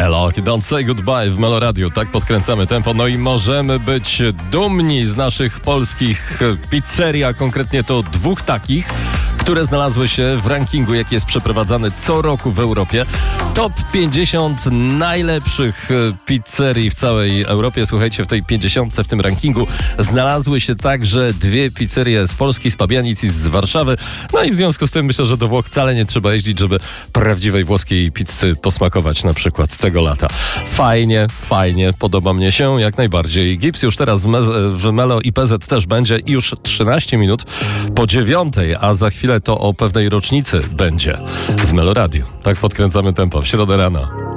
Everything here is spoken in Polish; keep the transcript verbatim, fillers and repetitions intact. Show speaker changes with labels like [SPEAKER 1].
[SPEAKER 1] Hello, don't say goodbye w Melo Radio. Tak podkręcamy tempo. No i możemy być dumni z naszych polskich pizzerii, a konkretnie to dwóch takich, które znalazły się w rankingu, jaki jest przeprowadzany co roku w Europie. Top pięćdziesiąt najlepszych pizzerii w całej Europie. Słuchajcie, w tej pięćdziesiątce w tym rankingu znalazły się także dwie pizzerie z Polski, z Pabianic i z Warszawy. No i w związku z tym myślę, że do Włoch wcale nie trzeba jeździć, żeby prawdziwej włoskiej pizzy posmakować na przykład tego lata. Fajnie, fajnie, podoba mnie się jak najbardziej. Gips już teraz w, Me- w Melo i P Z też będzie i już trzynaście minut po dziewiątej, a za chwilę to o pewnej rocznicy będzie w Melo Radio. Tak podkręcamy tempo w środę rano.